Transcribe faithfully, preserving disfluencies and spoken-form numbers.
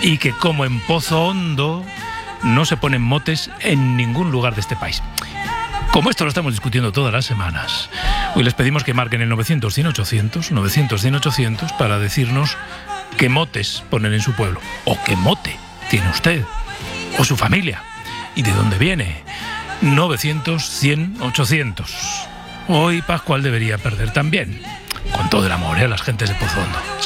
y que como en Pozo Hondo no se ponen motes en ningún lugar de este país. Como esto lo estamos discutiendo todas las semanas, hoy les pedimos que marquen el novecientos cien ochocientos, novecientos cien ochocientos para decirnos qué motes ponen en su pueblo, o qué mote tiene usted, o su familia, y de dónde viene. novecientos cien ochocientos. Hoy Pascual debería perder también, con todo el amor, ¿eh?, a las gentes de Pozo Hondo.